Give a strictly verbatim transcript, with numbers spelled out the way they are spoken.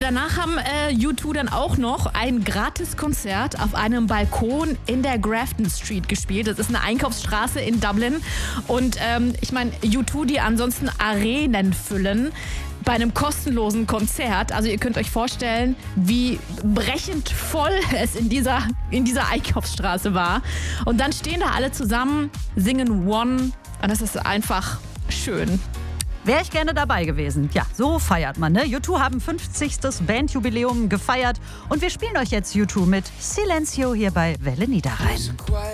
danach haben äh, U zwei dann auch noch ein Gratiskonzert auf einem Balkon in der Grafton Street gespielt. Das ist eine Einkaufsstraße in Dublin. Und ähm, ich meine, U zwei, die ansonsten Arenen füllen, bei einem kostenlosen Konzert. Also ihr könnt euch vorstellen, wie brechend voll es in dieser, in dieser Einkaufsstraße war. Und dann stehen da alle zusammen, singen One. Und das ist einfach schön. Wäre ich gerne dabei gewesen. Ja, so feiert man, ne? U zwei haben fünfzigstes Bandjubiläum gefeiert. Und wir spielen euch jetzt U zwei mit Silencio hier bei Welle Niederrhein.